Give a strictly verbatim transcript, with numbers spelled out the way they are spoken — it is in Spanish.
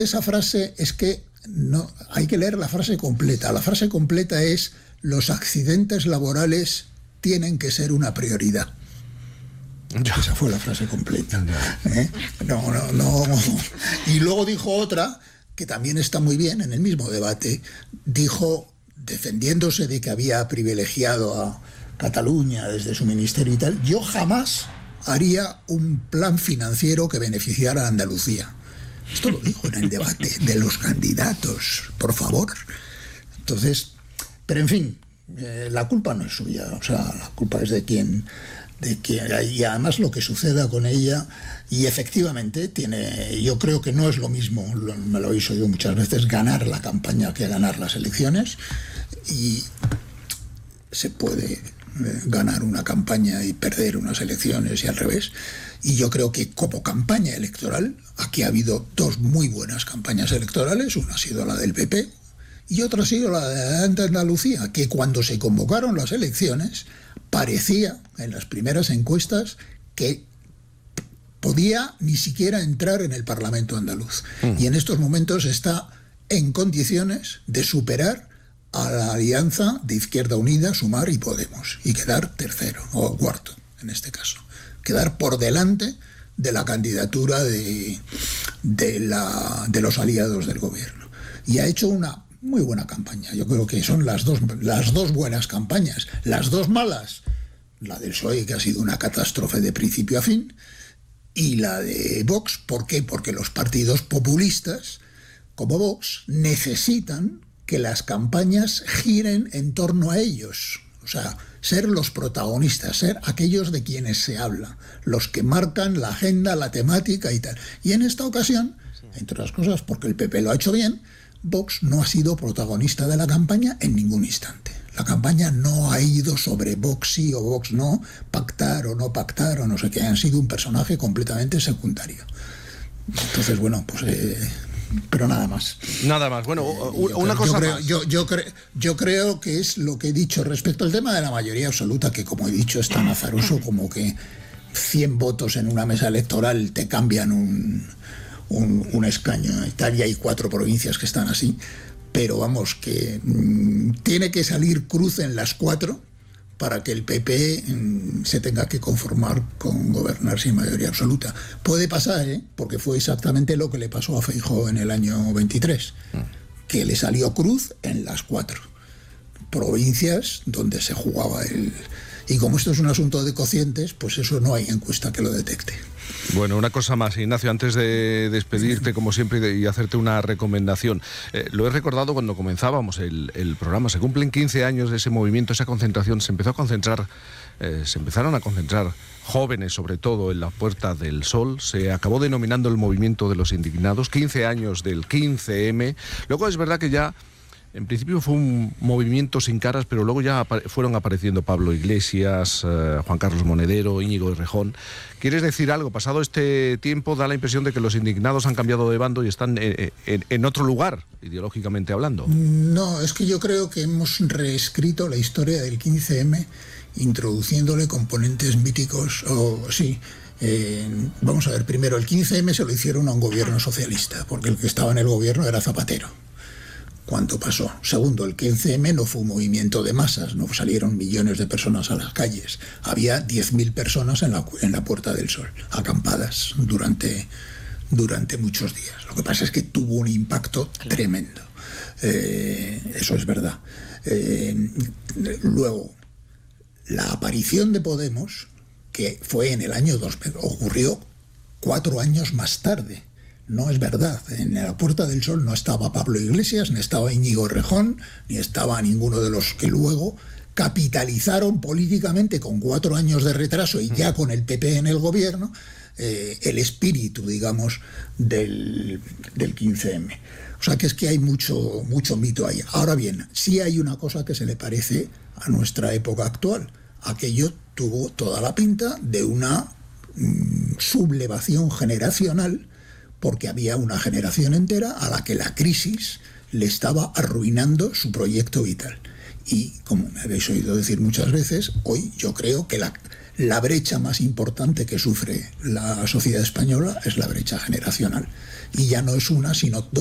esa frase es que no, hay que leer la frase completa. La frase completa es: los accidentes laborales tienen que ser una prioridad. Esa fue la frase completa. ¿Eh? No, no, no. Y luego dijo otra, que también está muy bien en el mismo debate. Dijo, defendiéndose de que había privilegiado a Cataluña desde su ministerio y tal: yo jamás haría un plan financiero que beneficiara a Andalucía. Esto lo dijo en el debate de los candidatos, por favor. Entonces, pero en fin, eh, la culpa no es suya, o sea, la culpa es de quien, de quien, y además lo que suceda con ella, y efectivamente tiene, yo creo que no es lo mismo, lo, me lo habéis oído muchas veces, ganar la campaña que ganar las elecciones, y se puede eh, ganar una campaña y perder unas elecciones y al revés. Y yo creo que como campaña electoral, aquí ha habido dos muy buenas campañas electorales. Una ha sido la del P P y otra ha sido la de Andalucía, que cuando se convocaron las elecciones parecía en las primeras encuestas que podía ni siquiera entrar en el Parlamento andaluz. Mm. Y en estos momentos está en condiciones de superar a la alianza de Izquierda Unida, Sumar y Podemos, y quedar tercero o cuarto en este caso. Quedar por delante de la candidatura de, de, la, de los aliados del gobierno. Y ha hecho una muy buena campaña. Yo creo que son las dos, las dos buenas campañas. Las dos malas, la del P S O E, que ha sido una catástrofe de principio a fin, y la de Vox. ¿Por qué? Porque los partidos populistas, como Vox, necesitan que las campañas giren en torno a ellos. O sea, ser los protagonistas, ser aquellos de quienes se habla, los que marcan la agenda, la temática y tal. Y en esta ocasión, entre otras cosas, porque el P P lo ha hecho bien, Vox no ha sido protagonista de la campaña en ningún instante. La campaña no ha ido sobre Vox sí o Vox no, pactar o no pactar o no sé qué. Han sido un personaje completamente secundario. Entonces, bueno, pues... Eh, pero nada más. Nada más. Bueno, yo una creo, cosa yo creo, más. Yo, yo, cre, yo creo que es lo que he dicho respecto al tema de la mayoría absoluta, que como he dicho es tan azaroso como que cien votos en una mesa electoral te cambian un, un, un escaño. En Italia hay cuatro provincias que están así, pero vamos, que mmm, tiene que salir Cruz en las cuatro para que el P P mmm, se tenga que conformar con gobernar sin mayoría absoluta. Puede pasar, ¿eh? Porque fue exactamente lo que le pasó a Feijóo en el año veintitrés, que le salió Cruz en las cuatro provincias donde se jugaba el... Y como esto es un asunto de cocientes, pues eso no hay encuesta que lo detecte. Bueno, una cosa más, Ignacio, antes de despedirte, como siempre, y hacerte una recomendación. Eh, lo he recordado cuando comenzábamos el, el programa. Se cumplen quince años de ese movimiento, esa concentración. Se empezó a concentrar, eh, se empezaron a concentrar jóvenes, sobre todo, en la Puerta del Sol. Se acabó denominando el movimiento de los indignados. quince años del quince eme. Luego es verdad que ya... En principio fue un movimiento sin caras, pero luego ya apa- fueron apareciendo Pablo Iglesias, eh, Juan Carlos Monedero, Íñigo Errejón. ¿Quieres decir algo? Pasado este tiempo da la impresión de que los indignados han cambiado de bando y están eh, en, en otro lugar, ideológicamente hablando. No, es que yo creo que hemos reescrito la historia del quince eme introduciéndole componentes míticos, o sí... Eh, vamos a ver, primero, el quince eme se lo hicieron a un gobierno socialista, porque el que estaba en el gobierno era Zapatero. ¿Cuánto pasó? Segundo, el quince eme no fue un movimiento de masas, no salieron millones de personas a las calles. Había diez mil personas en la, en la Puerta del Sol, acampadas durante, durante muchos días. Lo que pasa es que tuvo un impacto tremendo. Eh, eso es verdad. Eh, luego, la aparición de Podemos, que fue en el año dos mil, ocurrió cuatro años más tarde. No es verdad. En la Puerta del Sol no estaba Pablo Iglesias, ni estaba Íñigo Errejón, ni estaba ninguno de los que luego capitalizaron políticamente con cuatro años de retraso y ya con el P P en el gobierno eh, el espíritu, digamos, del, del quince eme. O sea que es que hay mucho, mucho mito ahí. Ahora bien, sí hay una cosa que se le parece a nuestra época actual. Aquello tuvo toda la pinta de una mm, sublevación generacional, porque había una generación entera a la que la crisis le estaba arruinando su proyecto vital. Y, como me habéis oído decir muchas veces, hoy yo creo que la, la brecha más importante que sufre la sociedad española es la brecha generacional. Y ya no es una, sino dos.